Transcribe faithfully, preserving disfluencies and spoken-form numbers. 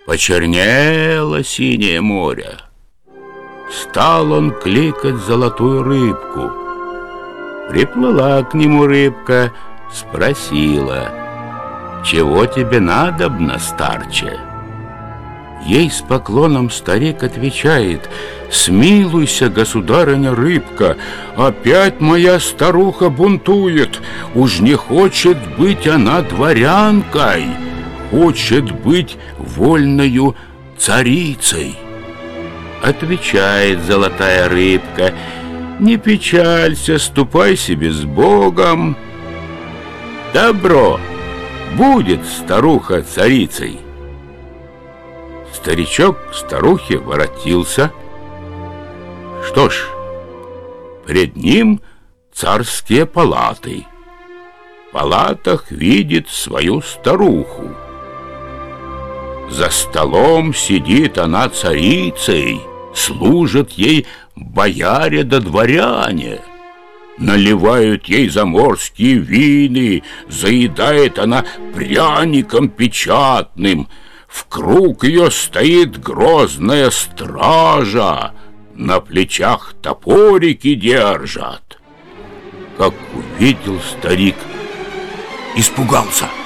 Почернело синее море. Стал он кликать золотую рыбку. Приплыла к нему рыбка, спросила: «Чего тебе надобно, старче?» Ей с поклоном старик отвечает: «Смилуйся, государыня рыбка, опять моя старуха бунтует. Уж не хочет быть она дворянкой, хочет быть вольною царицей». Отвечает золотая рыбка: «Не печалься, ступай себе с Богом. Добро, будет старуха царицей». Старичок к старухе воротился. Что ж, пред ним царские палаты. В палатах видит свою старуху. За столом сидит она царицей, служат ей бояре да дворяне. Наливают ей заморские вины, заедает она пряником печатным. В круг ее стоит грозная стража, на плечах топорики держат. Как увидел старик, испугался.